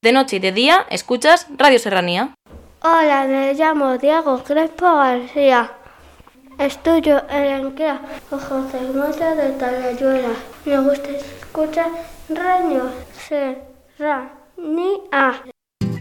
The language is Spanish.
De noche y de día escuchas Radio Serranía. Hola, me llamo Diego Crespo García. Estudio en el CRA José Hermoso de Talayuela. Me gusta escuchar Radio Serranía.